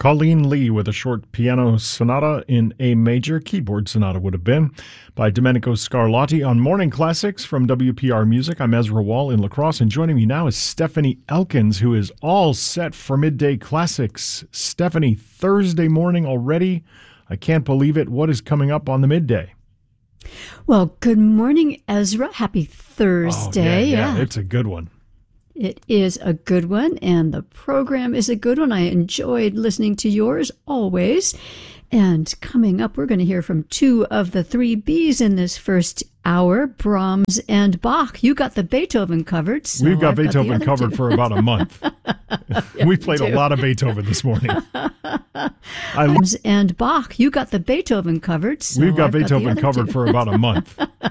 Colleen Lee with a short piano sonata in A major, keyboard sonata would have been, by Domenico Scarlatti on Morning Classics from WPR Music. I'm Ezra Wall in La Crosse, and joining me now is Stephanie Elkins, who is all set for Midday Classics. Stephanie, Thursday morning already. I can't believe it. What is coming up on the Midday? Well, good morning, Ezra. Happy Thursday. Oh, yeah, it's a good one. It is a good one, and the program is a good one. I enjoyed listening to yours always. And coming up, we're going to hear from two of the three Bs in this first hour, Brahms and Bach. You got the Beethoven covered. So We've got Beethoven covered for about a month. Yeah, we played a lot of Beethoven this morning. And Bach, you got the Beethoven covered. So We've got Beethoven covered for about a month.